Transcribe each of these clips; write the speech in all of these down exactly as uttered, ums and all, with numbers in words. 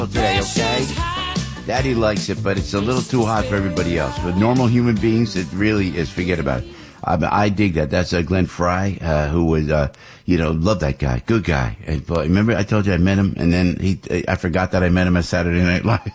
today, okay? Daddy likes it, but it's a little too hot for everybody else. For normal human beings, it really is. Forget about it. I, I dig that. That's uh, Glenn Fry, uh, who was, uh, you know, love that guy. Good guy. And, but remember, I told you I met him, and then he, I forgot that I met him at Saturday Night Live.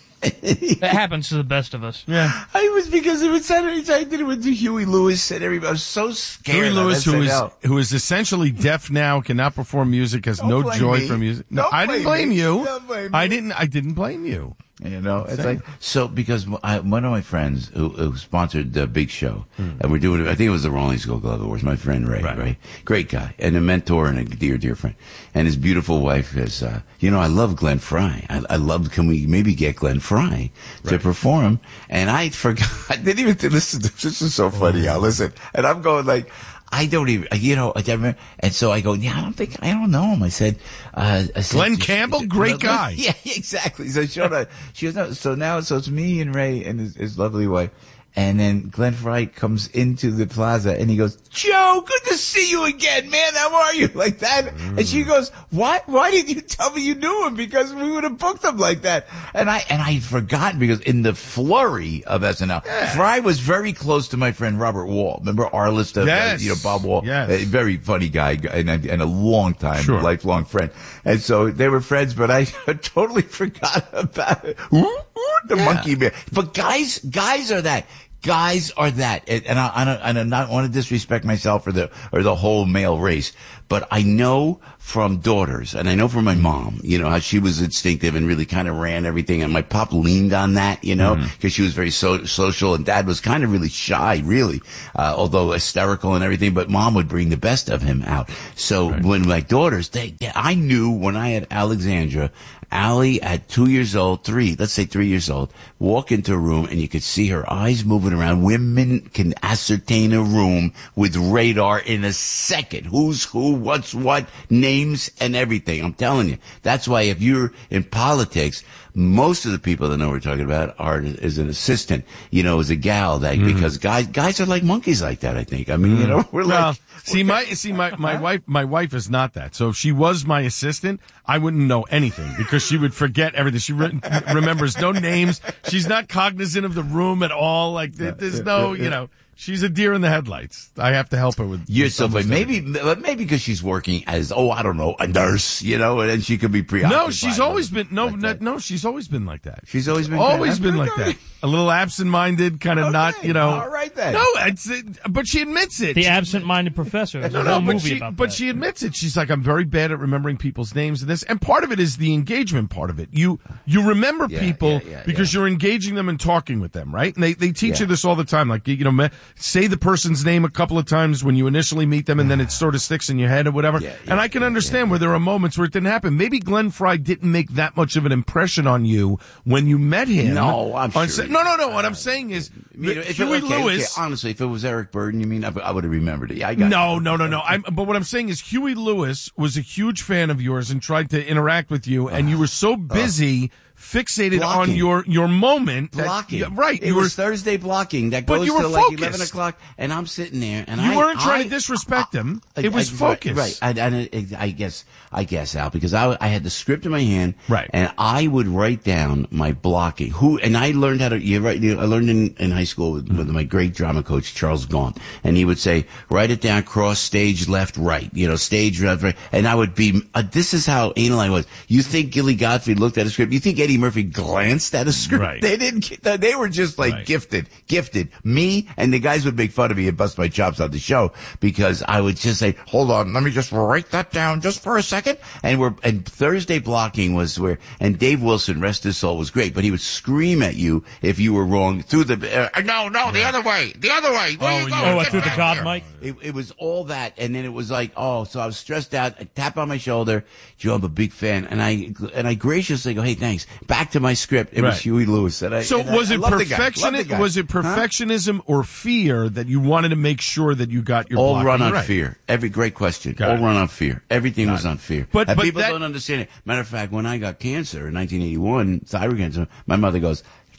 That happens to the best of us. Yeah. I was because it was Saturday night. I did it with Huey Lewis and everybody. I was so scared. Huey Lewis, who is who is essentially deaf now, cannot perform music, has Don't no joy me. from music. No, Don't I didn't blame blame me. you. Don't blame I me. didn't. I didn't blame you. You know, it's like, so because I, one of my friends who, who sponsored the big show, hmm. and we're doing, I think it was the Rolling School Glove Awards, my friend Ray, right. right? Great guy, and a mentor and a dear, dear friend. And his beautiful wife is, uh, you know, I love Glenn Fry. I, I love, can we maybe get Glenn Fry to right. perform? And I forgot, I didn't even listen to this. This is so funny, y'all. Listen. And I'm going like, I don't even, you know, I remember, and so I go, yeah, I don't think, I don't know him. I said, uh, I said, Glenn Campbell, she, great no, guy. Yeah, exactly. So she, she was, no, so now, so it's me and Ray and his, his lovely wife. And then Glenn Fry comes into the plaza and he goes, Joe, good to see you again, man. How are you? Like that. Mm. And she goes, what? Why didn't you tell me you knew him? Because we would have booked him like that. And I, and I'd forgotten because in the flurry of S N L, yeah. Fry was very close to my friend Robert Wall. Remember our list of, yes. uh, you know, Bob Wall? Yes. A very funny guy and, and a long time, sure. lifelong friend. And so they were friends, but I totally forgot about it. The yeah. monkey man. But guys, guys are that. Guys are that, and I, I don't, I don't not want to disrespect myself or the or the whole male race, but I know from daughters, and I know from my mom, you know, how she was instinctive and really kind of ran everything, and my pop leaned on that, you know, because mm-hmm. she was very so, social, and dad was kind of really shy, really, uh, although hysterical and everything, but mom would bring the best of him out. So right. when my daughters, they, they, I knew when I had Alexandra, Allie at two years old, three, let's say three years old, walk into a room and you could see her eyes moving around. Women can ascertain a room with radar in a second. Who's who, what's what, names and everything. I'm telling you. That's why if you're in politics, most of the people that know what we're talking about are is an assistant, you know, is a gal that, mm-hmm. because guys, guys are like monkeys like that, I think. I mean, mm-hmm. you know, we're well, like. See, my, see, my, my wife, my wife is not that. So if she was my assistant, I wouldn't know anything because she would forget everything. She re- remembers no names. She's not cognizant of the room at all. Like, there's no, you know. She's a deer in the headlights. I have to help her with. You're so funny. Maybe, maybe because she's working as, oh, I don't know, a nurse, you know, and then she could be preoccupied. No, she's always been, no, like no, no, she's always been like that. She's always been, always been like that. A little absent-minded, kind of okay, not, you know. All right then. No, it's, but she admits it. The absent-minded professor. There's no, a no, whole but movie she, about but that. she admits it. She's like, I'm very bad at remembering people's names and this. And part of it is the engagement part of it. You, you remember yeah, people yeah, yeah, because yeah. you're engaging them and talking with them, right? And they, they teach yeah. you this all the time. Like, you know, say the person's name a couple of times when you initially meet them and then it sort of sticks in your head or whatever. Yeah, yeah, and I can yeah, understand yeah, where there are moments where it didn't happen. Maybe Glenn Fry didn't make that much of an impression on you when you met him. No, I'm sure. Sa- no, no, no. What I'm saying is, I mean, if Huey it, okay, Lewis. Okay, honestly, if it was Eric Burden, you mean I, I would have remembered it. Yeah, I got no, it. no, no, no. I'm, but what I'm saying is, Huey Lewis was a huge fan of yours and tried to interact with you, and uh, you were so busy. Uh, fixated blocking. on your, your moment. That, blocking. Yeah, right. It you was were, Thursday blocking. That but goes you were to like focused. eleven o'clock, and I'm sitting there, and you I, weren't trying I, to disrespect I, him. I, it was I, focus. Right. right. And I, I guess, I guess, Al, because I, I had the script in my hand. Right. And I would write down my blocking. Who, and I learned how to, you right, I learned in, in high school with, mm-hmm. with my great drama coach, Charles Gaunt. And he would say, write it down, cross, stage, left, right. You know, stage, left, right. And I would be, uh, this is how anal I was. You think Gilly Gottfried looked at a script? You think Eddie Murphy glanced at a script? Right. They didn't. They were just like right. gifted, gifted. Me and the guys would make fun of me and bust my chops on the show because I would just say, "Hold on, let me just write that down just for a second." And we're and Thursday blocking was where and Dave Wilson, rest his soul, was great, but he would scream at you if you were wrong through the uh, no, no, the other way, the other way. Where oh, you oh, Get through the God here. mic. It, it was all that, and then it was like, oh, so I was stressed out. I tap on my shoulder, Joe, I'm a big fan, and I and I graciously go, "Hey, thanks." Back to my script. It right. was Huey Lewis, and I. So and was I, it I perfection? Was it perfectionism huh? or fear that you wanted to make sure that you got your all run on right? fear? Every great question. Got all it. run on fear. Everything got was it. on fear. But, and but people that, don't understand it. Matter of fact, when I got cancer in nineteen eighty-one, thyroid cancer, my mother goes,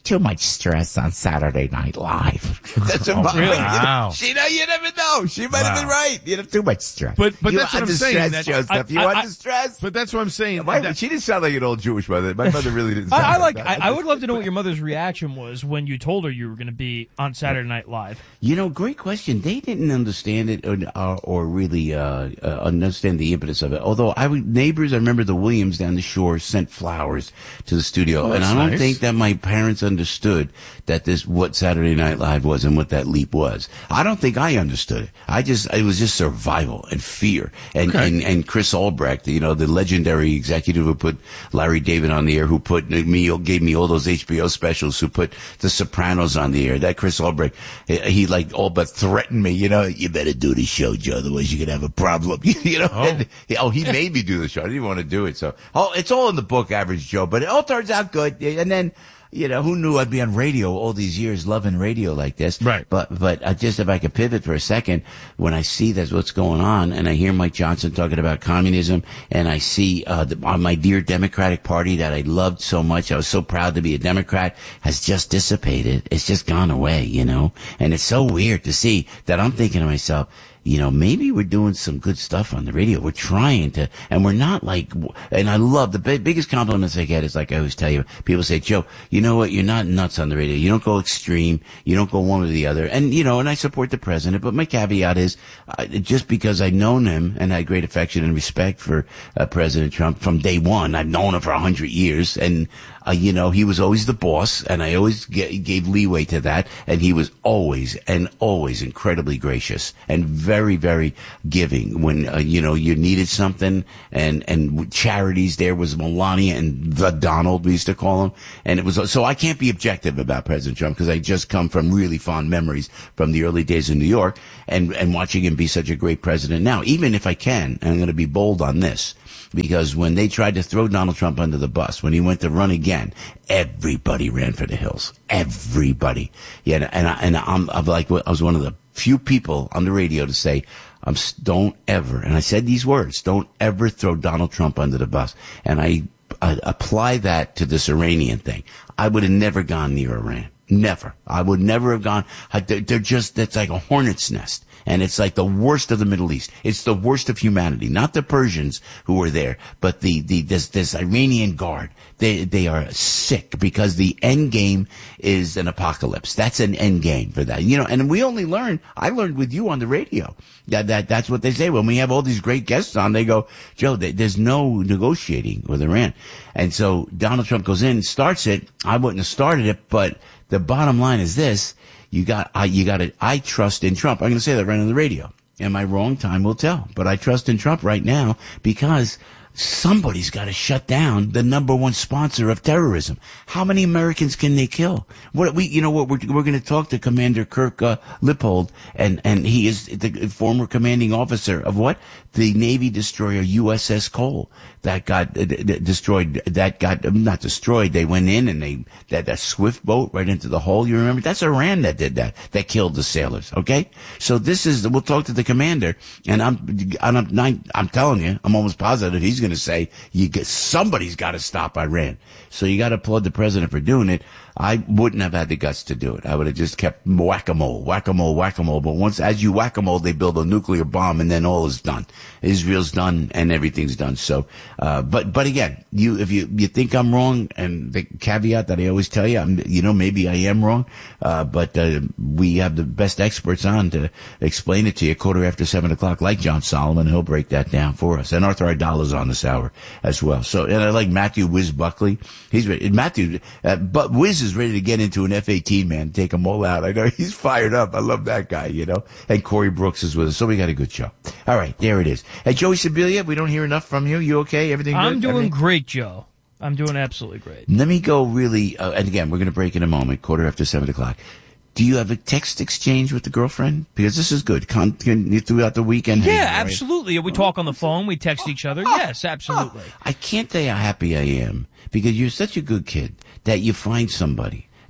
too much stress on Saturday Night Live. That's Oh, about really? you know, Wow. She know you never know. She might have Wow. been right. You know, too much stress. But- but you that's what want I'm the saying, Stress, that- Joseph. You I- want I- the stress? But that's what I'm saying. My- that- she didn't sound like an old Jewish mother. My mother really didn't. Sound I, I like. that. I, I would love to know what your mother's reaction was when you told her you were going to be on Saturday Night Live. You know, great question. They didn't understand it or, or, or really uh, uh, understand the impetus of it. Although I would, neighbors, I remember the Williams down the shore sent flowers to the studio, Oh, and that's I don't nice. think that my parents understood that this what Saturday Night Live was and what that leap was. I don't think I understood it. I just it was just survival and fear. And Okay. and, and Chris Albrecht, you know, the legendary executive who put Larry David on the air, who put me gave me all those H B O specials, who put The Sopranos on the air. That Chris Albrecht, he, he like all but threatened me. You know, you better do the show, Joe, otherwise you're gonna have a problem. you know, Oh. and, oh, he made me do the show. I didn't want to do it. So, oh, it's all in the book, Average Joe. But it all turns out good. And then, you know, who knew I'd be on radio all these years, loving radio like this. Right. But, but I just, if I could pivot for a second, when I see that's what's going on, and I hear Mike Johnson talking about communism, and I see, uh, the, uh, my dear Democratic Party that I loved so much, I was so proud to be a Democrat, has just dissipated. It's just gone away, you know? And it's so weird to see that I'm thinking to myself, you know, maybe we're doing some good stuff on the radio. We're trying to, and we're not like, and I love the big, biggest compliments I get is like I always tell you, people say, Joe, you know what? You're not nuts on the radio. You don't go extreme. You don't go one or the other. And, you know, and I support the president, but my caveat is uh, just because I've known him and had great affection and respect for uh, President Trump from day one. I've known him for a hundred years, and uh, you know, he was always the boss, and I always g- gave leeway to that, and he was always and always incredibly gracious and very, very giving when, uh, you know, you needed something, and, and charities, there was Melania and the Donald, we used to call him, and it was, so I can't be objective about President Trump because I just come from really fond memories from the early days in New York, and, and watching him be such a great president now, even if I can, and I'm going to be bold on this, because when they tried to throw Donald Trump under the bus, when he went to run again, everybody ran for the hills. Everybody. Yeah, and I, and I'm, I'm like, I was one of the few people on the radio to say, I'm, don't ever, and I said these words, don't ever throw Donald Trump under the bus. And I, I apply that to this Iranian thing. I would have never gone near Iran. Never. I would never have gone. They're just, that's like a hornet's nest. And it's like the worst of the Middle East. It's the worst of humanity. Not the Persians who were there, but the, the, this, this Iranian guard. They, they are sick because the end game is an apocalypse. That's an end game for that. You know, and we only learned, I learned with you on the radio that, that, that's what they say. When we have all these great guests on, they go, Joe, there's no negotiating with Iran. And so Donald Trump goes in, starts it. I wouldn't have started it, but the bottom line is this. You got, I, you got to, I trust in Trump. I'm going to say that right on the radio. Am I wrong? Time will tell. But I trust in Trump right now because somebody's got to shut down the number one sponsor of terrorism. How many Americans can they kill? What we, you know what, we're, we're going to talk to Commander Kirk uh, Lippold, and, and he is the former commanding officer of what? The Navy destroyer U S S Cole that got uh, d- destroyed, that got, um, not destroyed, they went in and they, that, that swift boat right into the hole, you remember? That's Iran that did that, that killed the sailors, okay? So this is, we'll talk to the commander, and I'm, and I'm, I'm, I'm telling you, I'm almost positive he's going to say, you get, somebody's got to stop Iran. So you got to applaud the president for doing it. I wouldn't have had the guts to do it. I would have just kept whack-a-mole, whack-a-mole, whack-a-mole. But once, as you whack-a-mole, they build a nuclear bomb, and then all is done. Israel's done, and everything's done. So, uh, but, but again, you, if you, you think I'm wrong, and the caveat that I always tell you, I'm, you know, maybe I am wrong, uh, but, uh, we have the best experts on to explain it to you quarter after seven o'clock, like John Solomon. He'll break that down for us. And Arthur Idala's on this hour as well. So, and I like Matthew Wiz Buckley. He's ready. Matthew, uh, but Wiz is ready to get into an F eighteen, man, take them all out. I know he's fired up. I love that guy, you know. And Corey Brooks is with us. So we got a good show. All right, there it is. Hey, Joey Sibilia, we don't hear enough from you. You okay? Everything good? I'm doing Everything? great, Joe. I'm doing absolutely great. Let me go really, uh, and again, we're going to break in a moment, quarter after seven o'clock. Do you have a text exchange with the girlfriend? Because this is good. Con- can, throughout the weekend. Yeah, hang, right? absolutely. We talk on the phone. We text each other. Yes, absolutely. I can't tell you how happy I am because you're such a good kid that you find somebody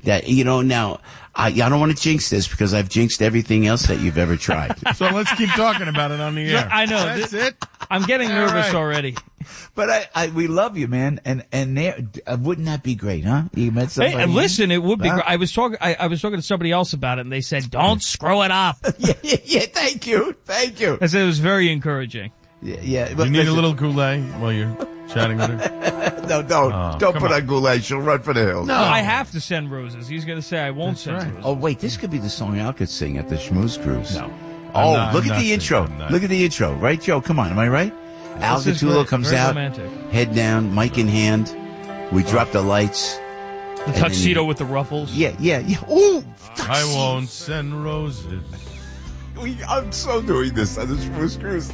that, you know, now, I, I don't want to jinx this because I've jinxed everything else that you've ever tried. So let's keep talking about it on the air. I know. That's This- it. I'm getting All nervous right. already. But I, I, we love you, man. And, and there, uh, wouldn't that be great, huh? You met somebody. Hey, and listen, it would be. Huh? Great. I was talking. I, I was talking to somebody else about it, and they said, "Don't screw it up." yeah, yeah, yeah, thank you. Thank you. I said it was very encouraging. Yeah, yeah. You need a little Goulet while you're chatting with her? No, don't. Oh, don't come put on. on Goulet. She'll run for the hills. No. I have to send roses. He's going to say I won't That's send right. roses. Oh, wait, this could be the song I could sing at the Schmooze Cruise. No. Oh, I'm not- look I'm at not the intro. thinking that. Look at the intro. Right, Joe? Come on. Am I right? Al This is Gattulo great. comes Very out, romantic. head down, mic in hand. We drop the lights. The then tuxedo you- with the ruffles. Yeah, yeah, yeah. Ooh, I won't send roses. We, I'm so doing this on the Schmooze Cruise.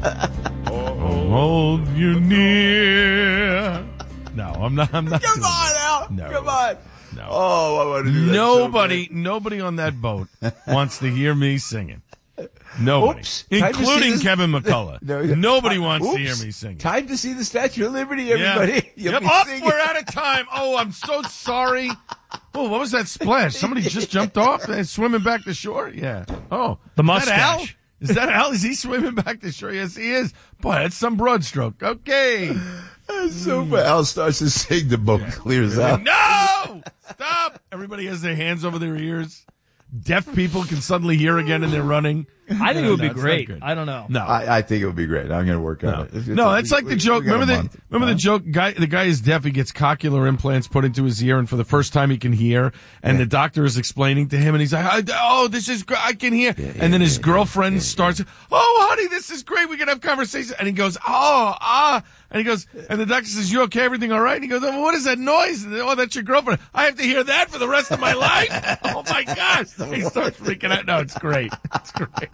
Oh, hold you near. No, I'm not. I'm not. Come doing on, that. Al. No. Come on. No. Oh, I want to do that. so Nobody, nobody on that boat wants to hear me singing. Nobody, Oops. Time to see including this- Kevin McCullough. No, yeah. Nobody Uh, wants to hear oops. me singing. Time to see the Statue of Liberty, Yeah. everybody. You'll Yep. be Up, singing. we're out of time. Oh, I'm so sorry. Oh, what was that splash? Somebody just jumped off and swimming back to shore? Yeah. Oh. The Is that Al? mustache. Is that Al? Is he swimming back to shore? Yes, he is. Boy, that's some broad stroke. Okay. That's so funny. Al starts to sing, the boat clears out. No! Stop! Everybody has their hands over their ears. Deaf people can suddenly hear again and they're running. I think No, it would no, be it's not great. good. I don't know. No. I, I think it would be great. I'm going to work on No, it. It's- no, it's- it's like we- the we joke. got a Remember the month. remember Huh? the joke guy. The guy is deaf. He gets cochlear implants put into his ear, and for the first time he can hear. And Yeah. the doctor is explaining to him, and he's like, "I- "Oh, this is great. I can hear." Yeah, and then yeah, his yeah, girlfriend yeah, starts, "Oh, honey, this is great. We can have conversation." And he goes, "Oh, ah," and he goes, and the doctor says, "You okay? Everything all right?" And he goes, "Oh, well, what is that noise?" And, "Oh, that's your girlfriend. I have to hear that for the rest of my life." Oh my gosh! He starts freaking out. No, it's great. It's great.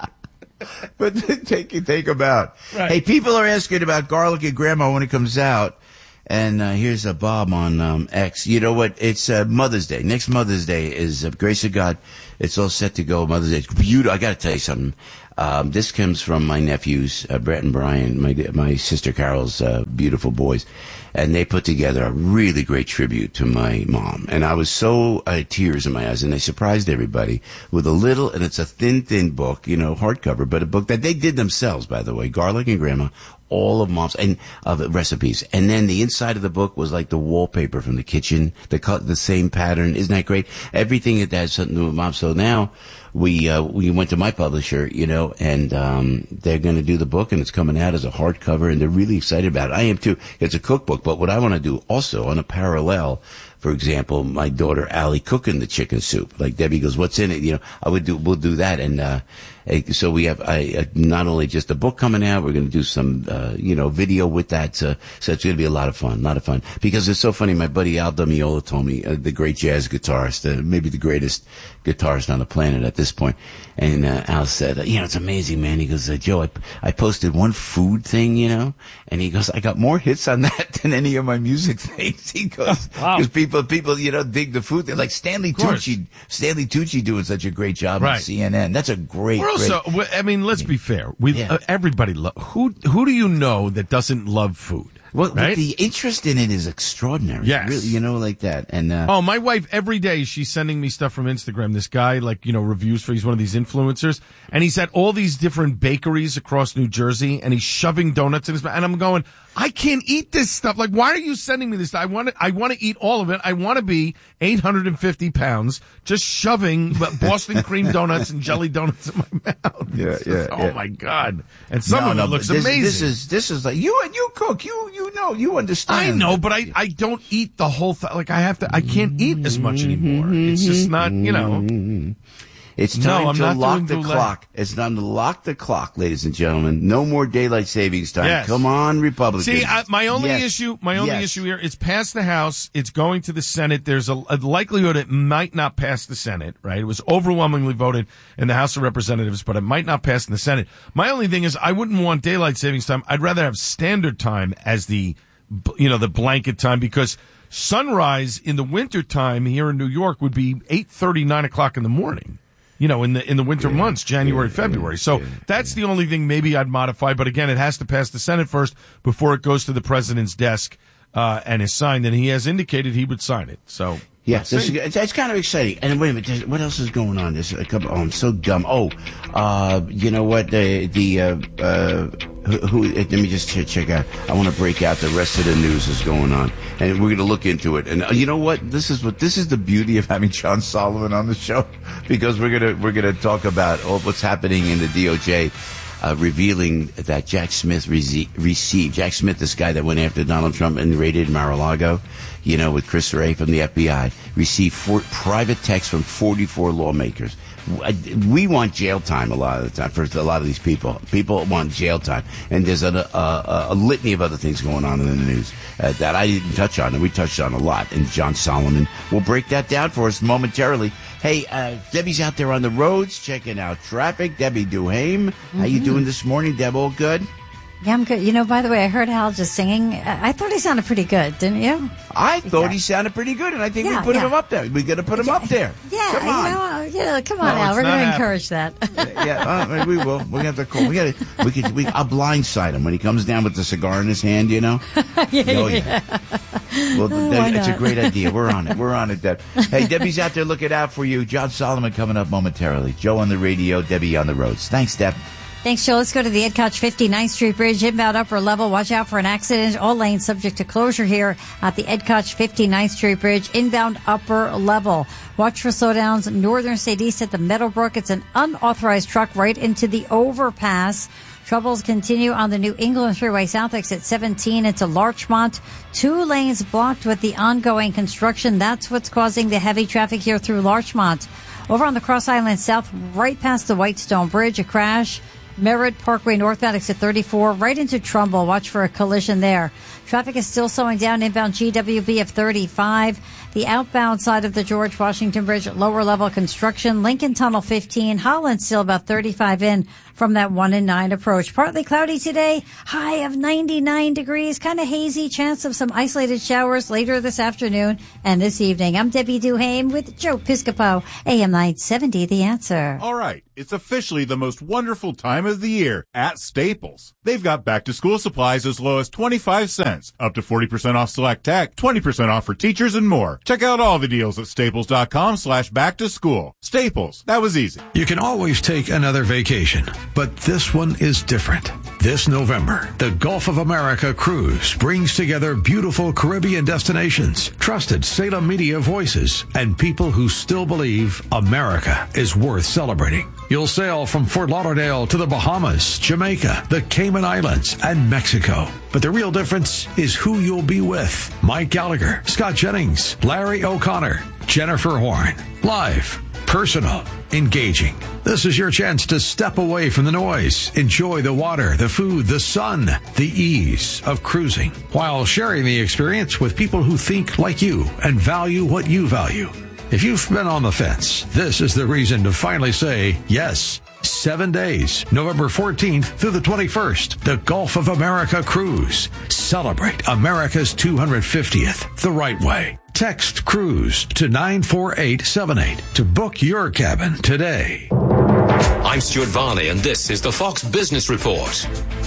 But take take them out. Right. Hey, people are asking about Garlic and Grandma when it comes out. And uh, here's a Bob on um, X. You know what? It's uh, Mother's Day. Next Mother's Day is uh, Grace of God. It's all set to go. Mother's Day. It's beautiful. I got to tell you something. Um, this comes from my nephews, uh, Brett and Brian, my my sister Carol's uh, beautiful boys, and they put together a really great tribute to my mom. And I was so I had tears in my eyes, and they surprised everybody with a little, and it's a thin, thin book, you know, hardcover, but a book that they did themselves, by the way. Garlic and Grandma. All of mom's and of uh, recipes, and then the inside of the book was like the wallpaper from the kitchen, the cut, the same pattern. Isn't that great? Everything that has something to do with mom. So now we uh, we went to my publisher, you know, and um, they're going to do the book, and it's coming out as a hardcover, and they're really excited about it. I am too. It's a cookbook, but what I want to do also on a parallel. For example, my daughter Allie cooking the chicken soup. Like Debbie goes, "What's in it?" You know, I would do. We'll do that, and uh, so we have I, uh, not only just a book coming out. We're going to do some, uh, you know, video with that. Uh, so it's going to be a lot of fun, a lot of fun. Because it's so funny. My buddy Al Damiola told me, uh, the great jazz guitarist, uh, maybe the greatest guitarist on the planet at this point. And uh, Al said, uh, "You know, it's amazing, man." He goes, uh, "Joe, I, I posted one food thing, you know," and he goes, "I got more hits on that than any of my music things." He goes, Wow. "Because people, people, you know, dig the food. They're like Stanley course. Tucci, Stanley Tucci doing such a great job on Right. C N N. That's a great, We're also, great." we- I mean, let's be fair. We Yeah. uh, everybody lo- who who do you know that doesn't love food? Well, right? the interest in it is extraordinary. Yes. Really, you know, like that. And uh, Oh, my wife, every day she's sending me stuff from Instagram. This guy, like, you know, reviews for, he's one of these influencers. And he's at all these different bakeries across New Jersey and he's shoving donuts in his mouth. And I'm going, I can't eat this stuff. Like, why are you sending me this stuff? I want to, I want to eat all of it. I want to be eight hundred fifty pounds just shoving Boston cream donuts and jelly donuts in my mouth. Yeah, It's yeah, just- Oh yeah. my God. And some no, of no, it looks but this, amazing. This is this is like you and you cook. You you know you understand. I know, but I, I don't eat the whole thing. Like, I have to, I can't eat as much anymore. It's just not, you know. It's No, time I'm to not lock doing the Goulet. clock. It's time to lock the clock, ladies and gentlemen. No more daylight savings time. Yes. Come on, Republicans. See, I, my only Yes. issue, my only Yes. issue here, it's past the House, it's going to the Senate. There's a, a likelihood it might not pass the Senate, right? It was overwhelmingly voted in the House of Representatives, but it might not pass in the Senate. My only thing is, I wouldn't want daylight savings time. I'd rather have standard time as the, you know, the blanket time, because sunrise in the winter time here in New York would be eight thirty, nine o'clock in the morning. You know, in the in the winter months, January, yeah, February. yeah, So yeah, that's the only thing maybe I'd modify. But again, it has to pass the Senate first before it goes to the president's desk uh, and is signed. And he has indicated he would sign it. So Yeah, this is, it's, it's kind of exciting. And wait a minute, what else is going on? There's a couple. Oh, I'm so dumb. Oh, uh, you know what? The the uh, uh, who, who? Let me just check, check out. I want to break out the rest of the news that's going on, and we're going to look into it. And uh, you know what? This is what this is the beauty of having John Solomon on the show, because we're gonna we're gonna talk about all what's happening in the D O J. Uh, revealing that Jack Smith rece- received, Jack Smith, this guy that went after Donald Trump and raided Mar-a-Lago, you know, with Chris Wray from the F B I, received four, private texts from forty-four lawmakers. We want jail time a lot of the time for a lot of these people. People want jail time. And there's a, a, a litany of other things going on in the news uh, that I didn't touch on, and we touched on a lot. And John Solomon will break that down for us momentarily. Hey, uh, Debbie's out there on the roads checking out traffic. Debbie Duhame, mm-hmm. How you doing this morning, Deb? All good? Yeah, I'm good. You know, by the way, I heard Hal just singing. I thought he sounded pretty good, didn't you? I thought yeah. he sounded pretty good, and I think yeah, we put yeah. him up there. We're going to put him up there. Yeah, come on. You know, yeah, come on, no, Al. We're going to happening. encourage that. yeah, yeah uh, we will. We're going to have to call. We got to. We could. We. I'll blindside him when he comes down with the cigar in his hand. You know. yeah, oh, yeah. yeah. Well, Oh, that, it's a not? great idea. We're on it. We're on it, Deb. Hey, Debbie's out there looking out for you. John Solomon coming up momentarily. Joe on the radio. Debbie on the roads. Thanks, Deb. Thanks, Joe. Let's go to the Ed Koch fifty-ninth Street Bridge, inbound upper level. Watch out for an accident. All lanes subject to closure here at the Ed Koch fifty-ninth Street Bridge, inbound upper level. Watch for slowdowns. Northern State East at the Meadowbrook. It's an unauthorized truck right into the overpass. Troubles continue on the New England Freeway South exit seventeen into Larchmont. Two lanes blocked with the ongoing construction. That's what's causing the heavy traffic here through Larchmont. Over on the Cross Island South, right past the Whitestone Bridge, a crash. Merritt Parkway northbound exit thirty-four, right into Trumbull. Watch for a collision there. Traffic is still slowing down inbound G W B of thirty-five. The outbound side of the George Washington Bridge, lower level construction. Lincoln Tunnel fifteen. Holland still about thirty-five in from that one and nine approach. Partly cloudy today. High of ninety-nine degrees. Kind of hazy. Chance of some isolated showers later this afternoon and this evening. I'm Debbie Duhame with Joe Piscopo. A M nine seventy, The Answer. All right. It's officially the most wonderful time of the year at Staples. They've got back-to-school supplies as low as twenty-five cents, up to forty percent off select tech, twenty percent off for teachers, and more. Check out all the deals at staples.com slash back to school. Staples. That was easy. You can always take another vacation, but this one is different. This November, the Gulf of America Cruise brings together beautiful Caribbean destinations, trusted Salem media voices, and people who still believe America is worth celebrating. You'll sail from Fort Lauderdale to the Bahamas, Jamaica, the Cayman Islands, and Mexico. But the real difference is who you'll be with. Mike Gallagher, Scott Jennings, Larry O'Connor, Jennifer Horn. Live, personal, engaging. This is your chance to step away from the noise, enjoy the water, the food, the sun, the ease of cruising, while sharing the experience with people who think like you and value what you value. If you've been on the fence, this is the reason to finally say yes. Seven days, November fourteenth through the twenty-first, the Gulf of America Cruise. Celebrate America's two hundred fiftieth the right way. Text CRUISE to nine four eight seven eight to book your cabin today. I'm Stuart Varney, and this is the Fox Business Report.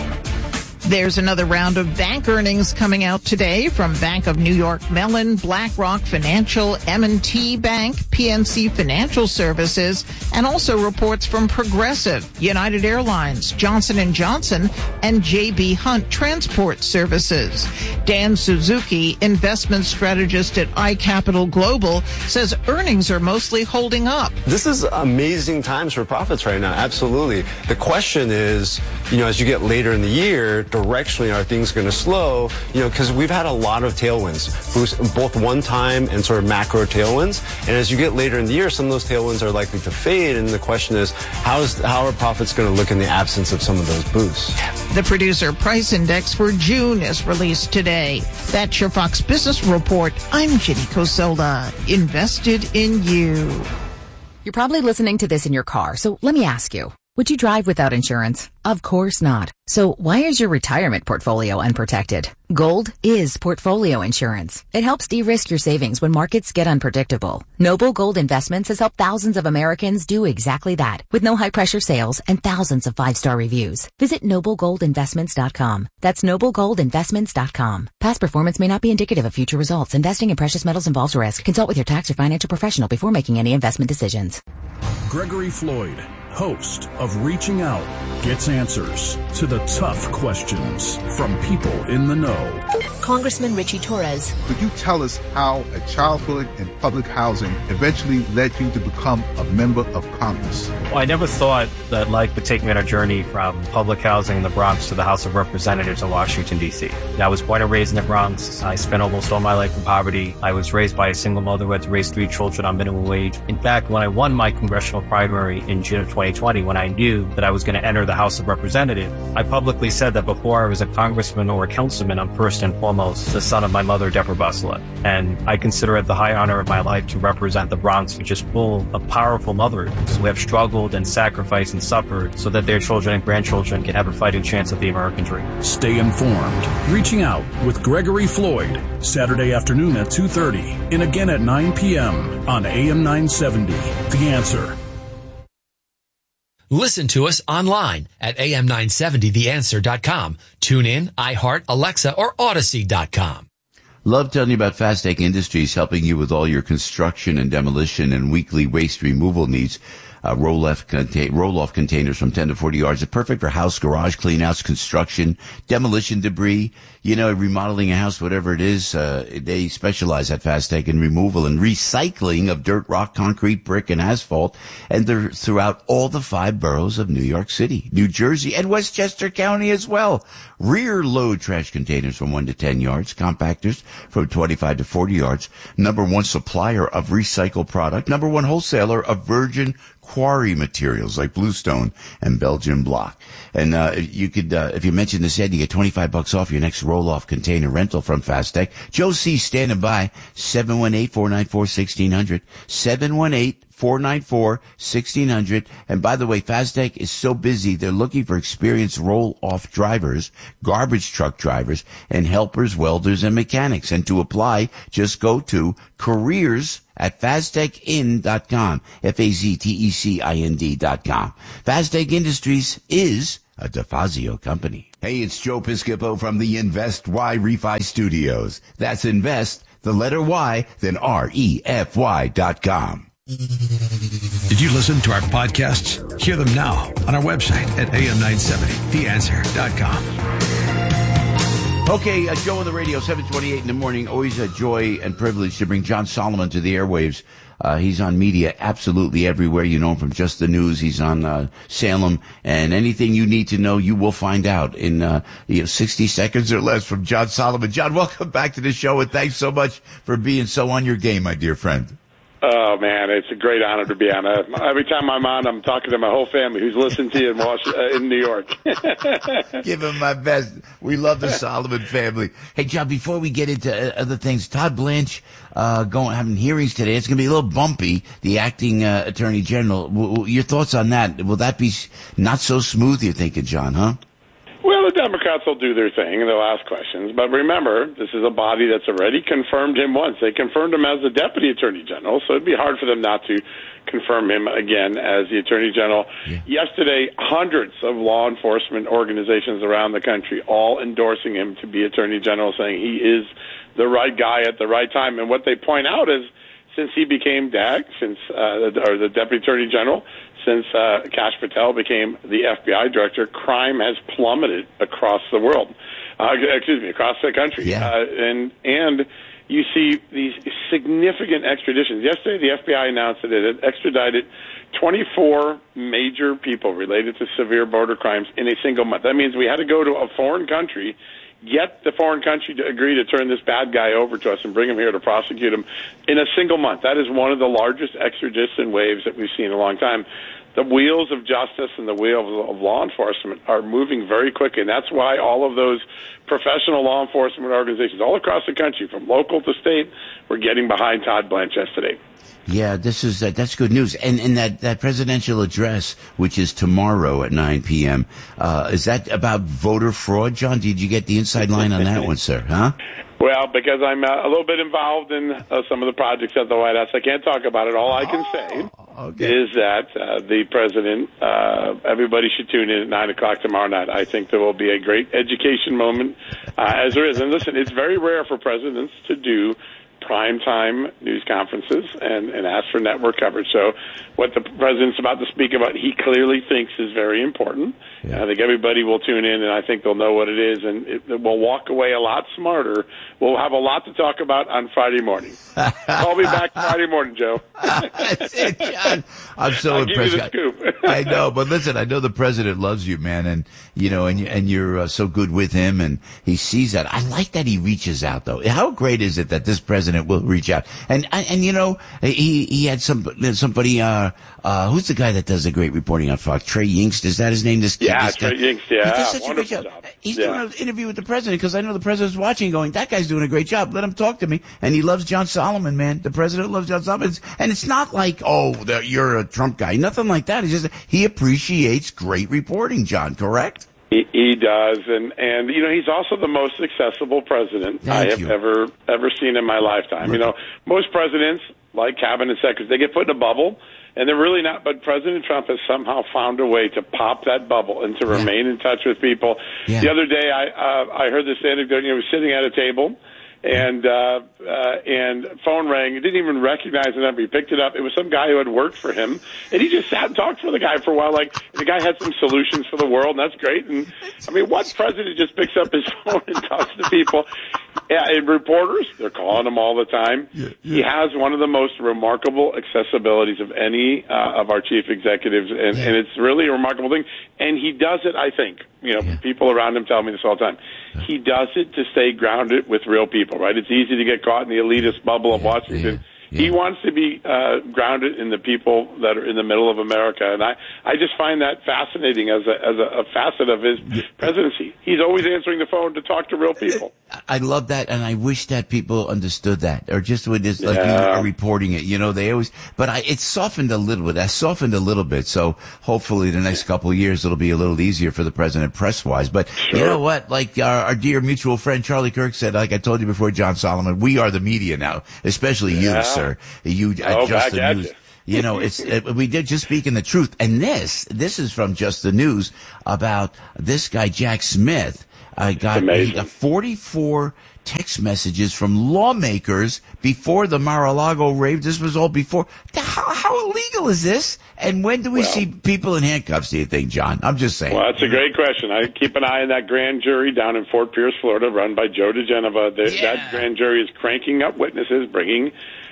There's another round of bank earnings coming out today from Bank of New York Mellon, BlackRock Financial, M and T Bank, P N C Financial Services, and also reports from Progressive, United Airlines, Johnson and Johnson, and J B Hunt Transport Services. Dan Suzuki, investment strategist at iCapital Global, says earnings are mostly holding up. This is amazing times for profits right now. Absolutely. The question is, you know, as you get later in the year, directionally, are things going to slow? You know, because we've had a lot of tailwinds, both one-time and sort of macro tailwinds. And as you get later in the year, some of those tailwinds are likely to fade. And the question is, how is how are profits going to look in the absence of some of those boosts? The Producer Price Index for June is released today. That's your Fox Business Report. I'm Ginny Coselda. Invested in you. You're probably listening to this in your car, so let me ask you. Would you drive without insurance? Of course not. So why is your retirement portfolio unprotected? Gold is portfolio insurance. It helps de-risk your savings when markets get unpredictable. Noble Gold Investments has helped thousands of Americans do exactly that, with no high-pressure sales and thousands of five-star reviews. Visit noble gold investments dot com. That's noble gold investments dot com. Past performance may not be indicative of future results. Investing in precious metals involves risk. Consult with your tax or financial professional before making any investment decisions. Gregory Floyd, host of Reaching Out, gets answers to the tough questions from people in the know. Congressman Richie Torres. Could you tell us how a childhood in public housing eventually led you to become a member of Congress? Well, I never thought that life would take me on a journey from public housing in the Bronx to the House of Representatives in Washington, D C. I was born and raised in the Bronx. I spent almost all my life in poverty. I was raised by a single mother who had to raise three children on minimum wage. In fact, when I won my congressional primary in June of twenty twenty, when I knew that I was going to enter the House of Representatives, I publicly said that before I was a congressman or a councilman, I'm first and foremost the son of my mother, Deborah Busselett. And I consider it the high honor of my life to represent the Bronx, which is full of powerful mothers who have struggled and sacrificed and suffered so that their children and grandchildren can have a fighting chance at the American dream. Stay informed. Reaching Out with Gregory Floyd, Saturday afternoon at two thirty and again at nine p.m. on A M nine seventy. The Answer. Listen to us online at A M nine seventy the answer dot com. Tune in, iHeart, Alexa, or Odyssey dot com. Love telling you about Fastec Industries, helping you with all your construction and demolition and weekly waste removal needs. Uh, roll-off, contain- roll-off containers from ten to forty yards are perfect for house, garage, clean-outs, construction, demolition debris, you know, remodeling a house, whatever it is. Uh, they specialize at Fastec in removal and recycling of dirt, rock, concrete, brick, and asphalt. And they're throughout all the five boroughs of New York City, New Jersey, and Westchester County as well. Rear load trash containers from one to ten yards, compactors from twenty-five to forty yards. Number one supplier of recycled product. Number one wholesaler of virgin quarry materials like bluestone and Belgian block. And uh, you could, uh, if you mention this ad, you get twenty-five bucks off your next roll-off container rental from Fastec. Joe C. standing by, seven one eight, four nine four, one six zero zero, seven one eight, four nine four, one six zero zero. And by the way, Fastec is so busy, they're looking for experienced roll-off drivers, garbage truck drivers, and helpers, welders, and mechanics. And to apply, just go to careers at fastec in dot com, F A Z T E C I N D dot com. Fastec Industries is a DeFazio company. Hey, it's Joe Piscopo from the Invest Y Refi Studios. That's Invest, the letter Y, then R E F Y dot com. Did you listen to our podcasts? Hear them now on our website at A M nine seventy the answer dot com. Okay, uh, Joe on the radio, seven twenty-eight in the morning. Always a joy and privilege to bring John Solomon to the airwaves. Uh, he's on media absolutely everywhere. You know him from Just the News. He's on uh, Salem. And anything you need to know, you will find out in uh, you know, sixty seconds or less from John Solomon. John, welcome back to the show, and thanks so much for being so on your game, my dear friend. Oh, man, it's a great honor to be on. Uh, every time I'm on, I'm talking to my whole family who's listening to you in, Washington, uh, in New York. Give him my best. We love the Solomon family. Hey, John, before we get into other things, Todd Blanche uh, going having hearings today. It's going to be a little bumpy, the acting uh, attorney general. W- w- your thoughts on that? Will that be not so smooth, you're thinking, John, huh? Well, the Democrats will do their thing, and they'll ask questions. But remember, this is a body that's already confirmed him once. They confirmed him as the Deputy Attorney General, so it'd be hard for them not to confirm him again as the Attorney General. Yeah. Yesterday, hundreds of law enforcement organizations around the country all endorsing him to be Attorney General, saying he is the right guy at the right time. And what they point out is, since he became D A G, since uh, or the Deputy Attorney General, since uh, Kash Patel became the F B I director, crime has plummeted across the world. Uh, excuse me, across the country. Yeah. Uh, and and you see these significant extraditions. Yesterday, the F B I announced that it had extradited twenty-four major people related to severe border crimes in a single month. That means we had to go to a foreign country, get the foreign country to agree to turn this bad guy over to us and bring him here to prosecute him in a single month. That is one of the largest extradition waves that we've seen in a long time. The wheels of justice and the wheels of law enforcement are moving very quickly, and that's why all of those professional law enforcement organizations all across the country, from local to state, were getting behind Todd Blanche yesterday. Yeah, this is uh, that's good news. And and that, that presidential address, which is tomorrow at nine p.m., uh, is that about voter fraud, John? Did you get the inside line on that one, sir? Huh? Well, because I'm uh, a little bit involved in uh, some of the projects at the White House, I can't talk about it. All I can say okay. is that uh, the president, uh, everybody should tune in at nine o'clock tomorrow night. I think there will be a great education moment, uh, as there is. And listen, it's very rare for presidents to do primetime news conferences and, and ask for network coverage. So what the president's about to speak about, he clearly thinks is very important. Yeah. I think everybody will tune in, and I think they'll know what it is, and it, it will walk away a lot smarter. We'll have a lot to talk about on Friday morning. Call me back Friday morning, Joe. That's it, John. I'm so I'll impressed. Give you the scoop. I know, but listen, I know the president loves you, man, and you know, and you, and you're uh, so good with him, and he sees that. I like that he reaches out, though. How great is it that this president will reach out? And and you know, he he had some somebody. Uh, uh, who's the guy that does the great reporting on Fox? Trey Yingst, is that his name? This yeah, this Trey guy? Yingst. Yeah, he does such a great job. job. He's yeah. doing an interview with the president because I know the president's watching, going, that guy's doing a great job. Let him talk to me. And he loves John Solomon, man. The president loves John Solomon. It's, and it's not like, oh, the, you're a Trump guy. Nothing like that. It's just he appreciates great reporting, John. Correct? He, he does, and and you know he's also the most accessible president Thank I have you. ever ever seen in my lifetime. You know, most presidents, like cabinet secretaries, they get put in a bubble, and they're really not. But President Trump has somehow found a way to pop that bubble and to Yeah. remain in touch with people. Yeah. The other day, I uh, I heard this anecdote. You know, he was sitting at a table. And uh, uh, and phone rang. He didn't even recognize the number. He picked it up. It was some guy who had worked for him, and he just sat and talked for the guy for a while. Like the guy had some solutions for the world, and that's great. And I mean, what president just picks up his phone and talks to people? Yeah, and reporters, they're calling him all the time. Yeah, yeah. He has one of the most remarkable accessibilities of any uh, of our chief executives, and, Yeah. and it's really a remarkable thing. And he does it, I think. You know, Yeah. people around him tell me this all the time. He does it to stay grounded with real people, right? It's easy to get caught in the elitist bubble of Yeah, Washington. yeah, He yeah. wants to be uh, grounded in the people that are in the middle of America, and I, I just find that fascinating as a as a, a facet of his presidency. He's always answering the phone to talk to real people. I love that, and I wish that people understood that, or just would just like Yeah. you are reporting it. You know, they always, but I, it's softened a little bit. That softened a little bit. So hopefully, the next couple of years, it'll be a little easier for the president press wise. But Sure. you know what? Like our, our dear mutual friend Charlie Kirk said, like I told you before, John Solomon, we are the media now, especially Yeah. you, sir. You, Oh, uh, just back the at news. you. You know, it's uh, we did just speaking the truth, and this this is from Just the News about this guy Jack Smith. I got, amazing. he got forty-four text messages from lawmakers before the Mar-a-Lago raid. This was all before. How, how illegal is this? And when do we Well- see people in handcuffs? Do you think, John? I'm just saying. Well, that's a great question. I keep an eye on that grand jury down in Fort Pierce, Florida, run by Joe DeGenova. The, Yeah. That grand jury is cranking up witnesses, bringing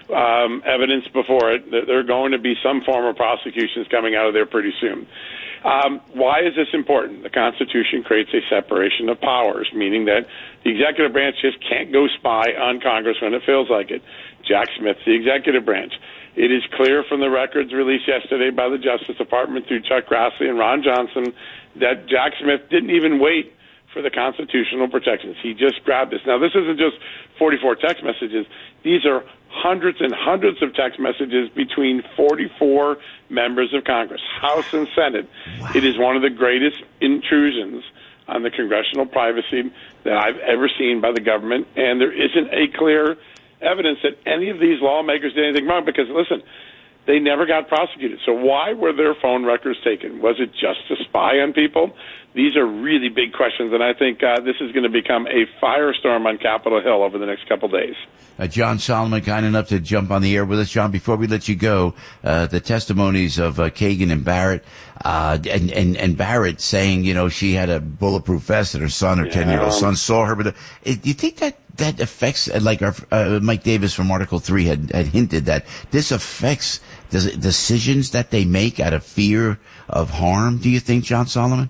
um, evidence before it. There there are going to be some form of prosecutions coming out of there pretty soon. Um, why is this important? The Constitution creates a separation of powers, meaning that the executive branch just can't go spy on Congress when it feels like it. Jack Smith's the executive branch. It is clear from the records released yesterday by the Justice Department through Chuck Grassley and Ron Johnson that Jack Smith didn't even wait for the constitutional protections. He just grabbed this. Now, this isn't just forty-four text messages. These are hundreds and hundreds of text messages between forty-four members of Congress, House and Senate. Wow. It is one of the greatest intrusions on the congressional privacy that I've ever seen by the government, and there isn't a clear evidence that any of these lawmakers did anything wrong because, listen, they never got prosecuted. So why were their phone records taken? Was it just to spy on people? These are really big questions, and I think uh, this is going to become a firestorm on Capitol Hill over the next couple days. Uh, John Solomon, kind enough to jump on the air with us. John, before we let you go, uh, the testimonies of uh, Kagan and Barrett, uh, and, and, and Barrett saying, you know, she had a bulletproof vest and her son, her ten-year-old Yeah. son, saw her. But uh, do you think that that affects, uh, like our, uh, Mike Davis from Article three had, had hinted, that this affects the decisions that they make out of fear of harm, do you think, John Solomon?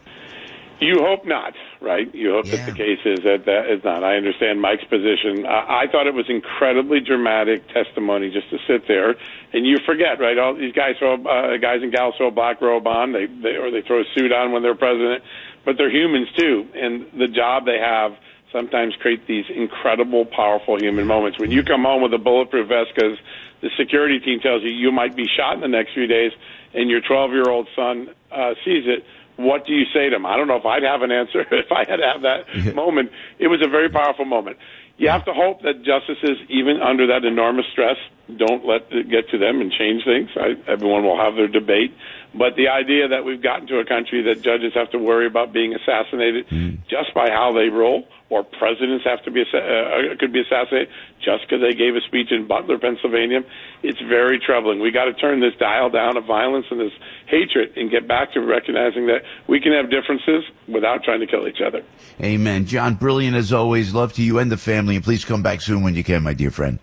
You hope not, right? You hope Yeah. that the case is that that is not. I understand Mike's position. I, I thought it was incredibly dramatic testimony just to sit there, and you forget, right? All these guys throw, uh, guys and gals throw a black robe on, they, they or they throw a suit on when they're president, but they're humans too, and the job they have sometimes create these incredible, powerful human moments. When you come home with a bulletproof vest because the security team tells you you might be shot in the next few days and your twelve-year-old son uh, sees it, what do you say to him? I don't know if I'd have an answer if I had to have that yeah. moment. It was a very powerful moment. You have to hope that justices, even under that enormous stress, don't let it get to them and change things. I, everyone will have their debate. But the idea that we've gotten to a country that judges have to worry about being assassinated mm. just by how they roll, or presidents have to be uh, could be assassinated just because they gave a speech in Butler, Pennsylvania, it's very troubling. We got to turn this dial down of violence and this hatred and get back to recognizing that we can have differences without trying to kill each other. Amen. John, brilliant as always. Love to you and the family, and please come back soon when you can, my dear friend.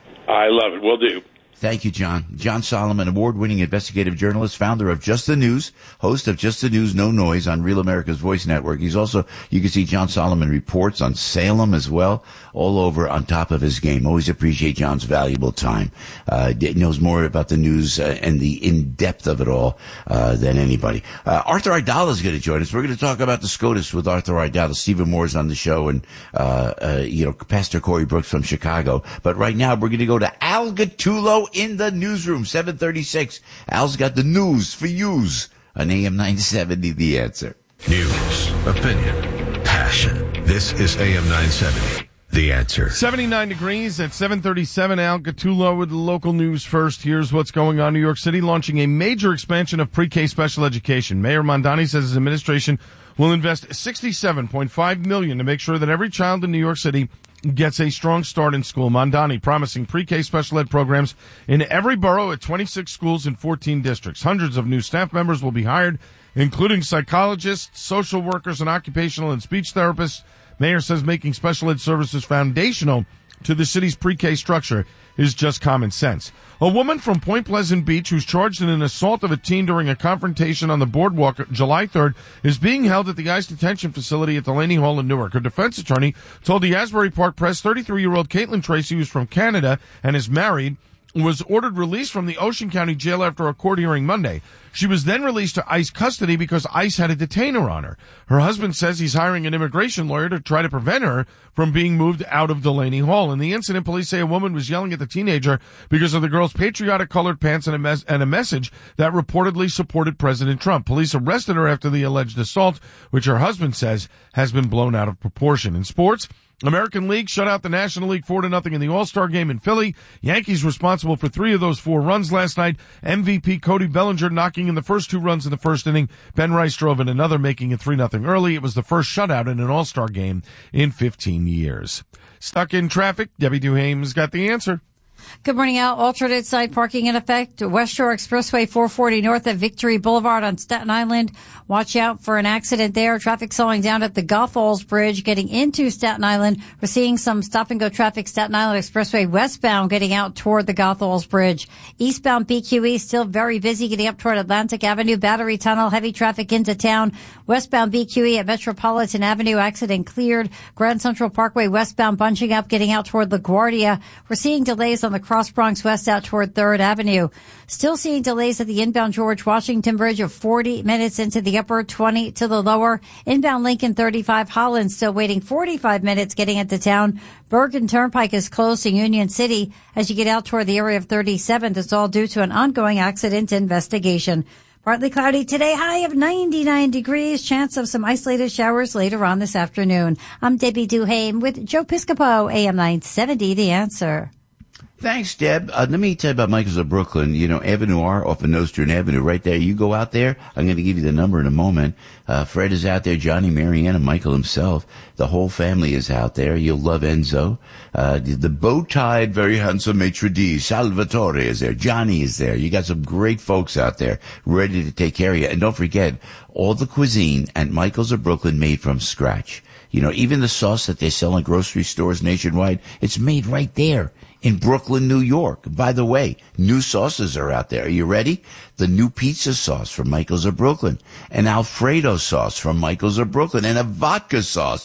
I love it. Will do. Thank you, John. John Solomon, award-winning investigative journalist, founder of Just the News, host of Just the News, No Noise on Real America's Voice Network. He's also, you can see John Solomon reports on Salem as well, all over on top of his game. Always appreciate John's valuable time. Uh, knows more about the news uh, and the in-depth of it all uh, than anybody. Uh, Arthur Aidala is going to join us. We're going to talk about the SCOTUS with Arthur Aidala. Stephen Moore's on the show, and uh, uh, you know, Pastor Corey Brooks from Chicago. But right now, we're going to go to Al Gattullo in the newsroom, seven thirty-six. Al's got the news for yous on A M nine seventy, The Answer. News, opinion, passion. This is A M nine seventy, The Answer. seventy-nine degrees at seven thirty-seven. Al Gattullo with the local news first. Here's what's going on in New York City, launching a major expansion of pre-K special education. Mayor Mondani says his administration will invest sixty-seven point five million dollars to make sure that every child in New York City gets a strong start in school. Mondani promising pre-K special ed programs in every borough at twenty-six schools in fourteen districts. Hundreds of new staff members will be hired, including psychologists, social workers, and occupational and speech therapists. Mayor says making special ed services foundational to the city's pre-K structure is just common sense. A woman from Point Pleasant Beach who's charged in an assault of a teen during a confrontation on the boardwalk July third is being held at the ICE detention facility at Delaney Hall in Newark. Her defense attorney told the Asbury Park Press thirty-three-year-old Caitlin Tracy, who's from Canada and is married, was ordered released from the Ocean County Jail after a court hearing Monday. She was then released to ICE custody because ICE had a detainer on her. Her husband says he's hiring an immigration lawyer to try to prevent her from being moved out of Delaney Hall. In the incident, police say a woman was yelling at the teenager because of the girl's patriotic colored pants and a, mes- and a message that reportedly supported President Trump. Police arrested her after the alleged assault, which her husband says has been blown out of proportion. In sports, American League shut out the National League four to nothing in the All-Star game in Philly. Yankees responsible for three of those four runs last night. M V P Cody Bellinger knocking in the first two runs in the first inning. Ben Rice drove in another, making it three nothing early. It was the first shutout in an All-Star game in fifteen years. Stuck in traffic, Debbie Duhame's got the answer. Good morning, Al. Alternate side parking in effect. West Shore Expressway four forty north of Victory Boulevard on Staten Island. Watch out for an accident there. Traffic slowing down at the Gulf Falls Bridge getting into Staten Island. We're seeing some stop and go traffic. Staten Island Expressway westbound getting out toward the Gulf Falls Bridge. Eastbound B Q E still very busy getting up toward Atlantic Avenue. Battery Tunnel, heavy traffic into town. Westbound B Q E at Metropolitan Avenue, accident cleared. Grand Central Parkway westbound bunching up getting out toward LaGuardia. We're seeing delays on the Cross Bronx West out toward third Avenue. Still seeing delays at the inbound George Washington Bridge of forty minutes into the upper, twenty to the lower. Inbound Lincoln thirty-five Holland still waiting forty-five minutes getting into town. Bergen Turnpike is closed to Union City as you get out toward the area of thirty-seventh. It's all due to an ongoing accident investigation. Partly cloudy today, high of ninety-nine degrees. Chance of some isolated showers later on this afternoon. I'm Debbie Duhame with Joe Piscopo, A M nine seventy, The Answer. Thanks, Deb. Uh, let me tell you about Michael's of Brooklyn. You know, Avenue R off of Nostrand Avenue, right there. You go out there. I'm going to give you the number in a moment. Uh, Fred is out there, Johnny, Marianne, and Michael himself. The whole family is out there. You'll love Enzo. Uh, the, the bow-tied, very handsome maitre d', Salvatore is there. Johnny is there. You got some great folks out there ready to take care of you. And don't forget, all the cuisine at Michael's of Brooklyn made from scratch. You know, even the sauce that they sell in grocery stores nationwide, it's made right there in Brooklyn, New York. By the way, new sauces are out there. Are you ready? The new pizza sauce from Michael's of Brooklyn, an Alfredo sauce from Michael's of Brooklyn, and a vodka sauce,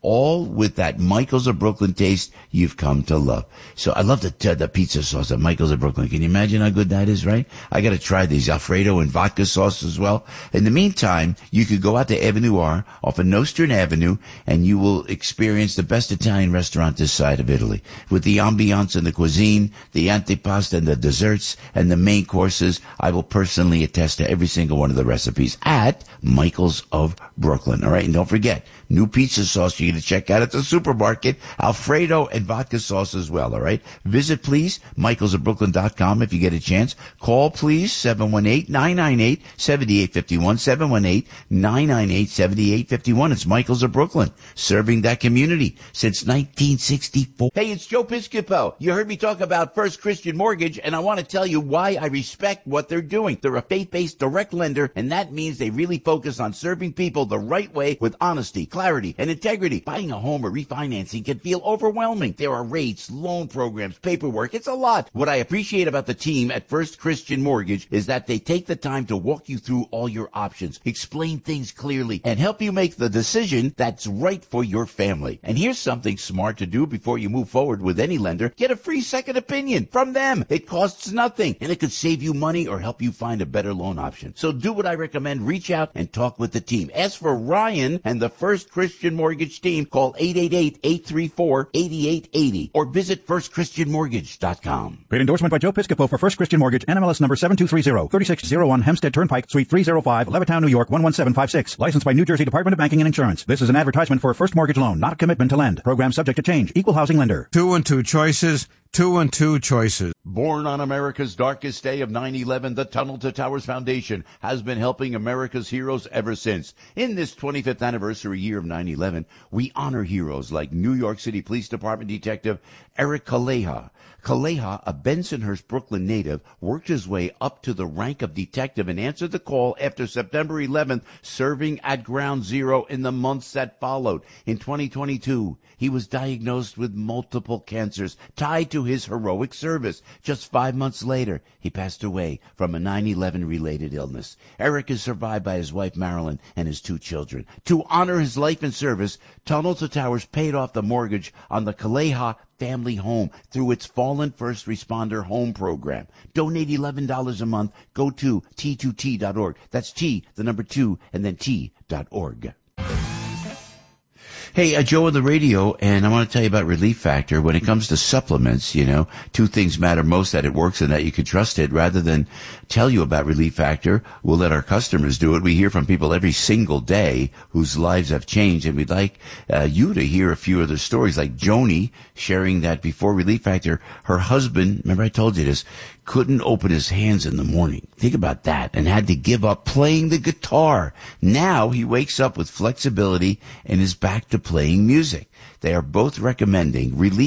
all with that Michael's of Brooklyn taste you've come to love. So I love the, uh, the pizza sauce at Michael's of Brooklyn. Can you imagine how good that is, right? I got to try these Alfredo and vodka sauce as well. In the meantime, you could go out to Avenue R off of Nostrand Avenue and you will experience the best Italian restaurant this side of Italy with the ambiance and the cuisine, the antipasta and the desserts and the main courses. I will personally attest to every single one of the recipes at Michael's of Brooklyn. All right. And don't forget, new pizza sauce you're going to check out at the supermarket, Alfredo and vodka sauce as well. All right. Visit, please, michaels of brooklyn dot com if you get a chance. Call, please, seven one eight, nine nine eight, seven eight five one, seven one eight, nine nine eight, seven eight five one. It's Michael's of Brooklyn, serving that community since nineteen sixty-four. Hey, it's Joe Piscopo. You heard me talk about First Christian Mortgage, and I want to tell you why I respect what they're doing. They're a faith-based direct lender, and that means they really focus on serving people the right way with honesty, clarity, and integrity. Buying a home or refinancing can feel overwhelming. There are rates, loan programs, paperwork. It's a lot. What I appreciate about the team at First Christian Mortgage is that they take the time to walk you through all your options, explain things clearly, and help you make the decision that's right for your family. And here's something smart to do before you move forward with any lender. Get a free second opinion from them. It costs nothing, and it could save you money or help you find a better loan option. So do what I recommend. Reach out and talk with the team. Ask for Ryan and the First Christian Mortgage team. Call eight eight eight, eight three four, eight eight eight zero or visit first christian mortgage dot com. Paid endorsement by Joe Piscopo for First Christian Mortgage, N M L S number seven two three zero, three six zero one Hempstead Turnpike, Suite three oh five, Levittown, New York one one seven five six. Licensed by New Jersey Department of Banking and Insurance. This is an advertisement for a first mortgage loan, not a commitment to lend. Program subject to change. Equal housing lender. Two and two choices. Two and two choices. Born on America's darkest day of nine eleven, the Tunnel to Towers Foundation has been helping America's heroes ever since. In this twenty-fifth anniversary year of nine eleven, we honor heroes like New York City Police Department Detective Eric Kaleha. Kaleha, a Bensonhurst, Brooklyn native, worked his way up to the rank of detective and answered the call after September eleventh, serving at Ground Zero in the months that followed. In twenty twenty-two, he was diagnosed with multiple cancers tied to his heroic service. Just five months later, he passed away from a nine eleven related illness. Eric is survived by his wife Marilyn and his two children. To honor his life and service, Tunnel to Towers paid off the mortgage on the Kaleha family home through its Fallen First Responder Home Program. Donate eleven dollars a month. Go to T two T dot org. That's T, the number two, and then T dot org. Hey, uh, Joe on the radio, and I want to tell you about Relief Factor. When it comes to supplements, you know, two things matter most: that it works and that you can trust it. Rather than tell you about Relief Factor, we'll let our customers do it. We hear from people every single day whose lives have changed, and we'd like uh, you to hear a few of their stories, like Joni sharing that before Relief Factor, her husband, remember I told you this, couldn't open his hands in the morning. Think about that. And had to give up playing the guitar. Now he wakes up with flexibility and is back to playing music. They are both recommending Relief